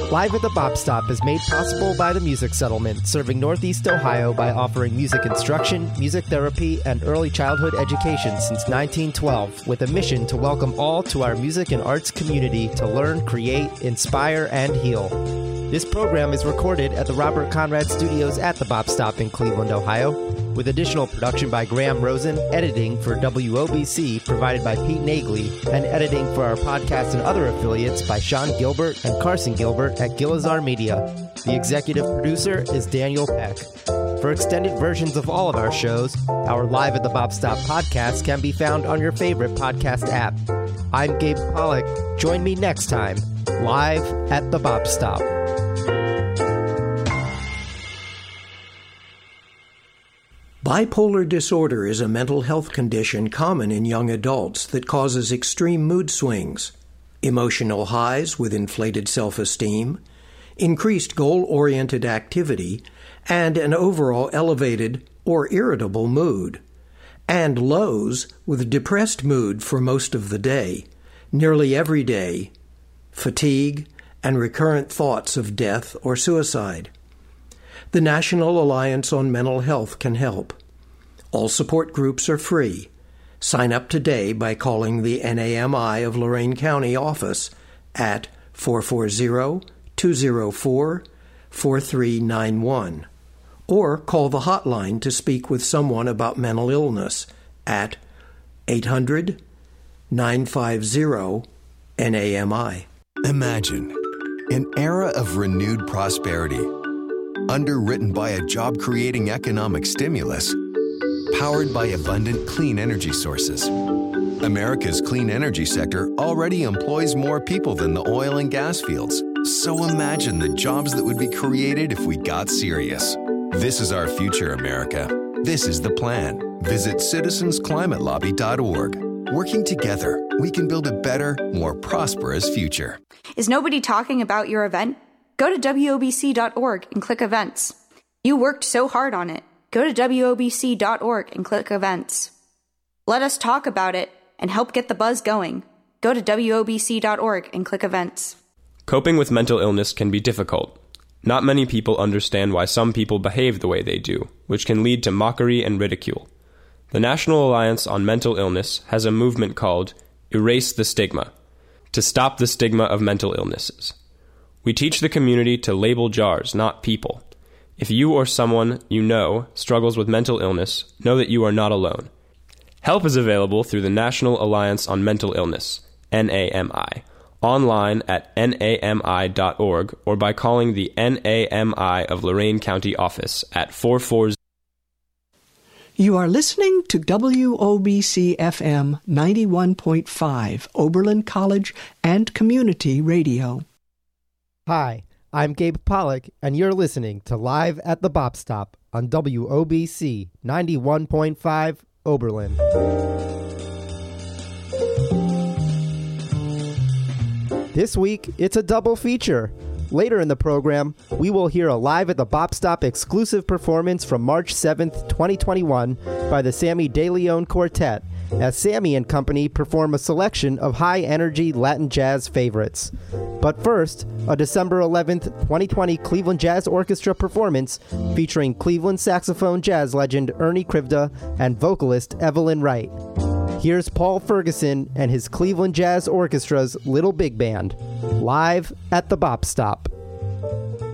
Live at the Bop Stop is made possible by the Music Settlement, serving Northeast Ohio by offering music instruction, music therapy, and early childhood education since 1912, with a mission to welcome all to our music and arts community to learn, create, inspire, and heal. This program is recorded at the Robert Conrad Studios at the Bop Stop in Cleveland, Ohio, with additional production by Graham Rosen, editing for WOBC provided by Pete Nagley, and editing for our podcast and other affiliates by Sean Gilbert and Carson Gilbert at Gilizar Media. The executive producer is Daniel Peck. For extended versions of all of our shows, our Live at the Bop Stop podcast can be found on your favorite podcast app. I'm Gabe Pollock. Join me next time, live at the Bop Stop. Bipolar disorder is a mental health condition common in young adults that causes extreme mood swings, emotional highs with inflated self-esteem, increased goal-oriented activity, and an overall elevated or irritable mood, and lows with depressed mood for most of the day, nearly every day, fatigue, and recurrent thoughts of death or suicide. The National Alliance on Mental Health can help. All support groups are free. Sign up today by calling the NAMI of Lorain County office at 440-204-4391 or call the hotline to speak with someone about mental illness at 800-950-NAMI. Imagine an era of renewed prosperity, underwritten by a job-creating economic stimulus, powered by abundant clean energy sources. America's clean energy sector already employs more people than the oil and gas fields. So imagine the jobs that would be created if we got serious. This is our future, America. This is the plan. Visit citizensclimatelobby.org. Working together, we can build a better, more prosperous future. Is nobody talking about your event? Go to WOBC.org and click Events. You worked so hard on it. Go to WOBC.org and click Events. Let us talk about it and help get the buzz going. Go to WOBC.org and click Events. Coping with mental illness can be difficult. Not many people understand why some people behave the way they do, which can lead to mockery and ridicule. The National Alliance on Mental Illness has a movement called Erase the Stigma, to stop the stigma of mental illnesses. We teach the community to label jars, not people. If you or someone you know struggles with mental illness, know that you are not alone. Help is available through the National Alliance on Mental Illness, NAMI, online at nami.org or by calling the NAMI of Lorain County office at 440. You are listening to WOBC-FM 91.5, Oberlin College and Community Radio. Hi, I'm Gabe Pollock, and you're listening to Live at the Bop Stop on WOBC 91.5 Oberlin. This week, it's a double feature. Later in the program, we will hear a Live at the Bop Stop exclusive performance from March 7th, 2021 by the Sammy De Leon Quartet, as Sammy and company perform a selection of high-energy Latin jazz favorites. But first, a December 11th, 2020 Cleveland Jazz Orchestra performance featuring Cleveland saxophone jazz legend Ernie Krivda and vocalist Evelyn Wright. Here's Paul Ferguson and his Cleveland Jazz Orchestra's Little Big Band, live at the Bop Stop.